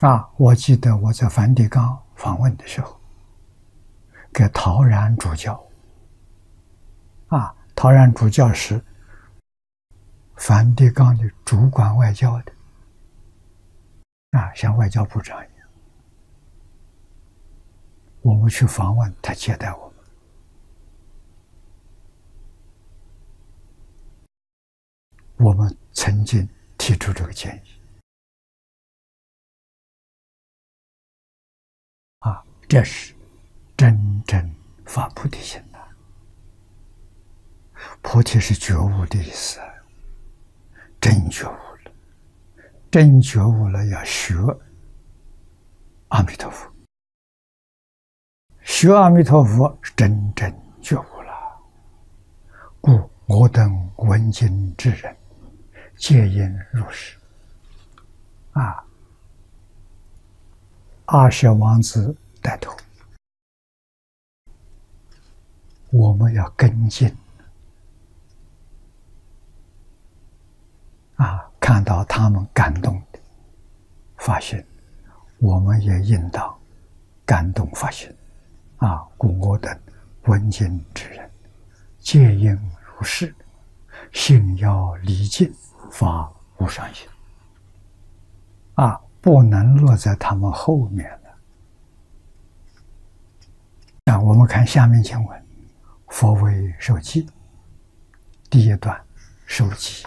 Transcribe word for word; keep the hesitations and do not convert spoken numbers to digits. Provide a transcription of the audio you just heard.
啊，我记得我在梵蒂冈访问的时候，给陶然主教，啊，陶然主教是梵蒂冈的主管外交的，啊，像外交部长一样。我们去访问，他接待我们。我们曾经提出这个建议，啊，这是真正发菩提心的。菩提是觉悟的意思，真觉悟了，真觉悟了要学阿弥陀佛，学阿弥陀佛是真正觉悟了。故我等闻经之人，皆应如是。啊，阿舍王子带头，我们要跟进。啊，看到他们感动的发心，我们也应当感动发心。啊，故我等闻经之人，皆应如是，信要离尽，发无上心。啊，不能落在他们后面了。啊，我们看下面经文：佛为受记，第一段受记。